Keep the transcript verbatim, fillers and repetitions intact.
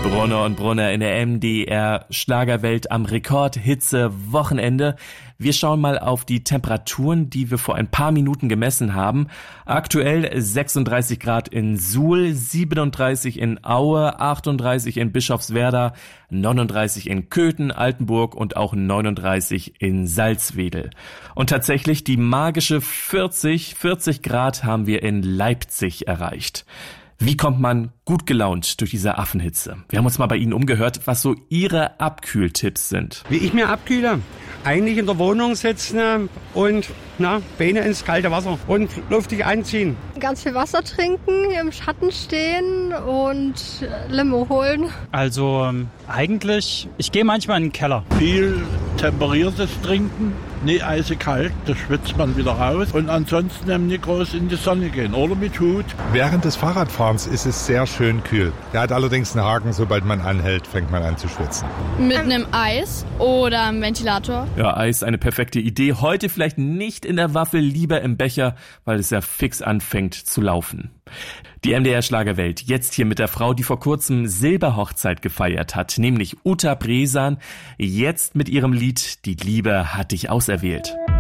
Brunner und Brunner in der M D R Schlagerwelt am Rekordhitze-Wochenende. Wir schauen mal auf die Temperaturen, die wir vor ein paar Minuten gemessen haben. Aktuell sechsunddreißig Grad in Suhl, siebenunddreißig in Aue, achtunddreißig in Bischofswerda, neununddreißig in Köthen, Altenburg und auch neununddreißig in Salzwedel. Und tatsächlich die magische vierzig, vierzig Grad haben wir in Leipzig erreicht. Wie kommt man gut gelaunt durch diese Affenhitze? Wir haben uns mal bei Ihnen umgehört, was so Ihre Abkühltipps sind. Wie ich mir abkühle? Eigentlich in der Wohnung sitzen und na, Beine ins kalte Wasser und luftig anziehen. Ganz viel Wasser trinken, im Schatten stehen und Limo holen. Also ähm, eigentlich, ich gehe manchmal in den Keller. Viel temperiertes Trinken, nicht eisekalt, das schwitzt man wieder raus. Und ansonsten eben nicht groß in die Sonne gehen oder mit Hut. Während des Fahrradfahrens ist es sehr schön kühl. Er hat allerdings einen Haken, sobald man anhält, fängt man an zu schwitzen. Mit einem Eis oder einem Ventilator. Ja, Eis, eine perfekte Idee. Heute vielleicht nicht in der Waffel, lieber im Becher, weil es ja fix anfängt zu laufen. Die M D R Schlagerwelt, jetzt hier mit der Frau, die vor kurzem Silberhochzeit gefeiert hat, nämlich Uta Bresan, jetzt mit ihrem Lied Die Liebe hat dich auserwählt.